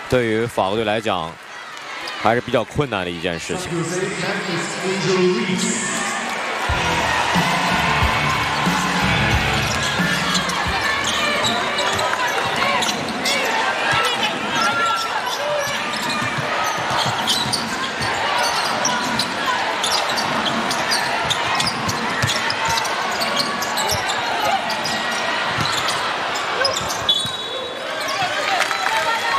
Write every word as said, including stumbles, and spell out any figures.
对于法国队来讲，还是比较困难的一件事情。